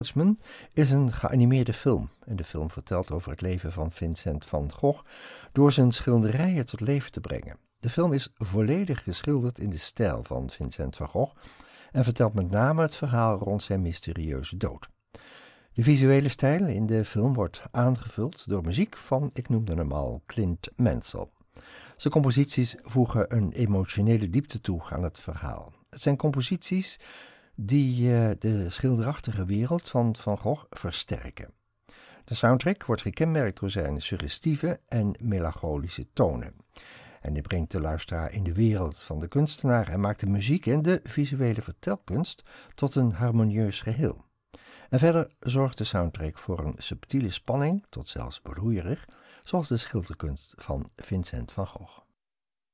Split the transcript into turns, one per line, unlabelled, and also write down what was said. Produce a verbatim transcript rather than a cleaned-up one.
Watchmen is een geanimeerde film en de film vertelt over het leven van Vincent van Gogh door zijn schilderijen tot leven te brengen. De film is volledig geschilderd in de stijl van Vincent van Gogh en vertelt met name het verhaal rond zijn mysterieuze dood. De visuele stijl in de film wordt aangevuld door muziek van, ik noemde hem al, Clint Mansell. Zijn composities voegen een emotionele diepte toe aan het verhaal. Het zijn composities die uh, de schilderachtige wereld van Van Gogh versterken. De soundtrack wordt gekenmerkt door zijn suggestieve en melancholische tonen. En die brengt de luisteraar in de wereld van de kunstenaar en maakt de muziek en de visuele vertelkunst tot een harmonieus geheel. En verder zorgt de soundtrack voor een subtiele spanning, tot zelfs broeierig, zoals de schilderkunst van Vincent van Gogh.